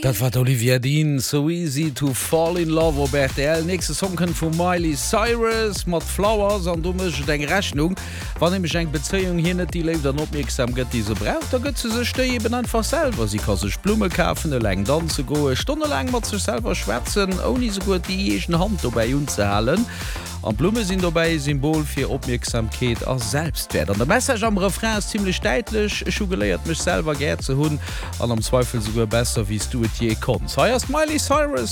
Dat war Olivia Dean, so easy to fall in love Robert L. Nächste Sonken von Miley Cyrus mat Flowers an dummech deg Rechnung. Wann im eng Bezeung hin net die lebt dann opmerksam gëtt diese braucht, da gëtt ze se ste eben einfach selber. Sie kann sech Blume kaufen, leng dann ze go Stunde lang mat ze selber schwätzen, oni so gut die egen Hand dabei unzuhalen. An Blume sind dabei Symbol fir Opmerksamkeit als Selbstwert. An der Message am Refrain ist ziemlich deitlich. Ich geleiert mich selber ger zu hunn, an am Zweifel sogar besser wie du je kannst. Heißt Miley Cyrus